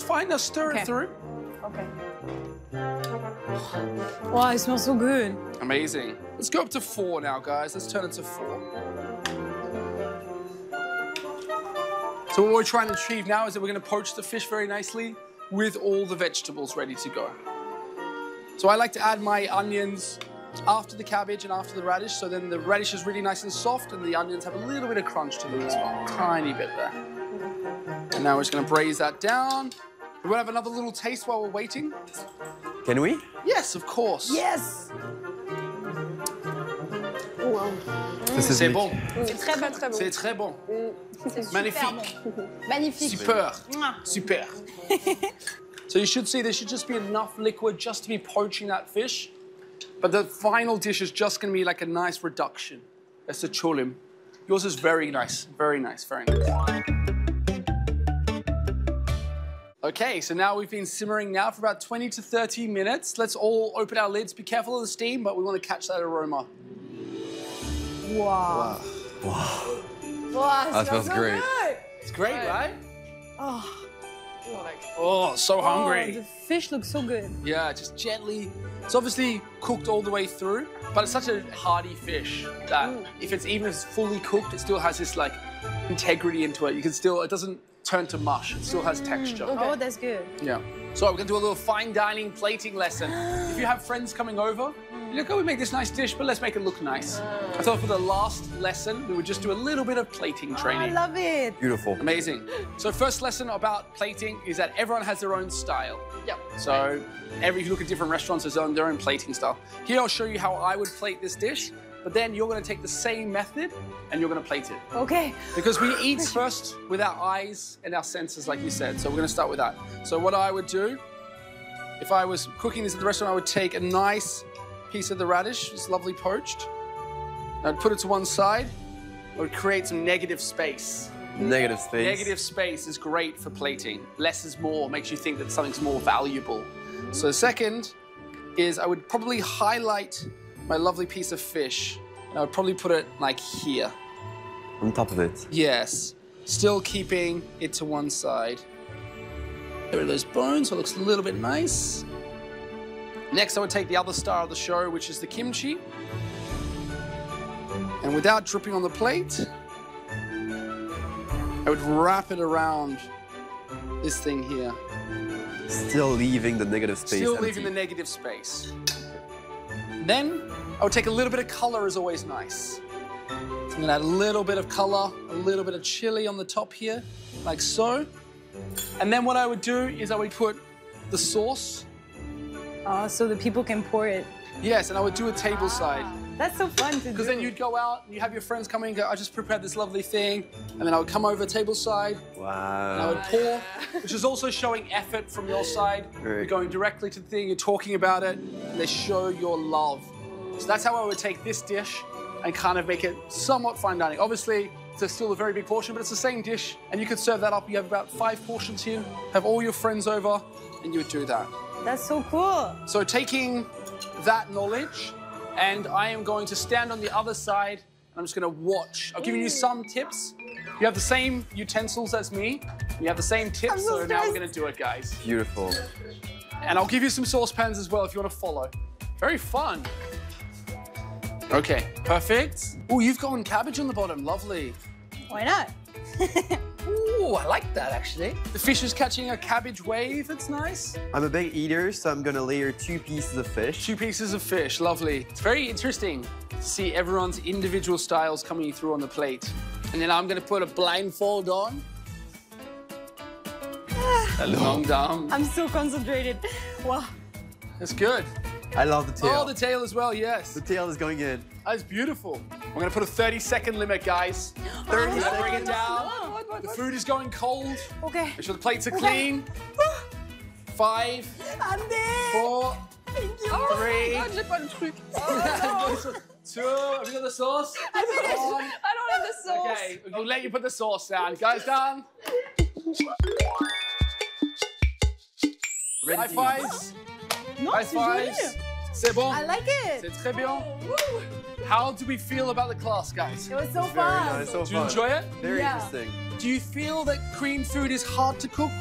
fine. Now stir it through. Okay. Wow, it smells so good. Amazing. Let's go up to 4 now, guys. Let's turn it to 4. So what we're trying to achieve now is that we're going to poach the fish very nicely with all the vegetables ready to go. So I like to add my onions after the cabbage and after the radish, so then the radish is really nice and soft and the onions have a little bit of crunch to them as well. Tiny bit there. And now we're just going to braise that down. We want to have another little taste while we're waiting. Can we? Yes, of course. Yes. Wow. C'est bon. C'est très bon. Très bon. C'est très bon. Magnifique. Magnifique. Super. Super. So you should see there should just be enough liquid just to be poaching that fish. But the final dish is just going to be like a nice reduction. That's the cholim. Yours is very nice. Very nice. Very nice. Okay, so now we've been simmering now for about 20 to 30 minutes. Let's all open our lids. Be careful of the steam, but we want to catch that aroma. Wow. Wow. Wow, That smells great. Good. It's great, right? Oh. Oh, so hungry. The fish looks so good. Yeah, just gently. It's obviously cooked all the way through, but it's such a hearty fish that if it's even if it's fully cooked, it still has this like integrity into it. You can still, it doesn't turn to mush. It still has texture. Oh, that's good. Yeah. So we're gonna do a little fine dining plating lesson. If you have friends coming over, you're like, oh, we make this nice dish, but let's make it look nice. I thought for the last lesson, we would just do a little bit of plating training. I love it. Beautiful. Amazing. So first lesson about plating is that everyone has their own style. Yep. So if you look at different restaurants, there's their own plating style. Here I'll show you how I would plate this dish, but then you're gonna take the same method and you're gonna plate it. Okay. Because we eat first with our eyes and our senses, like you said. So we're gonna start with that. So what I would do, if I was cooking this at the restaurant, I would take a nice piece of the radish, it's lovely poached. I'd put it to one side. I would create some negative space. Negative space. Negative space is great for plating. Less is more, makes you think that something's more valuable. So the second is I would probably highlight my lovely piece of fish. And I would probably put it like here. On top of it. Yes, still keeping it to one side. Get rid of those bones so it looks a little bit nice. Next, I would take the other star of the show, which is the kimchi. And without dripping on the plate, I would wrap it around this thing here. Still leaving the negative space Still empty. leaving the negative space. Then, I would take a little bit of color is always nice. So I'm gonna add a little bit of color, a little bit of chili on the top here, like so. And then what I would do is I would put the sauce. So the people can pour it. Yes, and I would do a table side. That's so fun to do. Because then you'd go out and you have your friends come in and go, I just prepared this lovely thing. And then I would come over table side and I Wow. would pour, which is also showing effort from your side. You're going directly to the thing, you're talking about it, and they show your love. So that's how I would take this dish and kind of make it somewhat fine dining. Obviously, it's still a very big portion, but it's the same dish. And you could serve that up. You have about 5 portions here, have all your friends over, and you would do that. That's so cool. So taking that knowledge, and I am going to stand on the other side, and I'm just going to watch. I've given you some tips. You have the same utensils as me. You have the same tips, so now we're going to do it, guys. Beautiful. And I'll give you some saucepans as well if you want to follow. Very fun. Okay, perfect. Oh, you've gone cabbage on the bottom. Lovely. Why not? Ooh, I like that, actually. The fish is catching a cabbage wave. It's nice. I'm a big eater, so I'm gonna layer 2 pieces of fish. 2 pieces of fish, lovely. It's very interesting to see everyone's individual styles coming through on the plate. And then I'm gonna put a blindfold on. Long down. I'm so concentrated. Wow. That's good. I love the tail. Oh, the tail as well, yes. The tail is going in. That's beautiful. We're gonna put a 30-second limit, guys. 30 seconds. Bring it down. The food is going cold. Okay. Make sure the plates are clean. 5, 4, 3. J'ai pas le truc. 2. Have you got the sauce? I don't have the sauce. Okay, we'll let you put the sauce down. Guys, down. High fives. No, High c'est joli. fives. C'est bon. I like it. C'est très bien. How do we feel about the class, guys? It was so Very fun. nice, so Do you fun. enjoy it? Very Yeah. interesting. Do you feel that Korean food is hard to cook?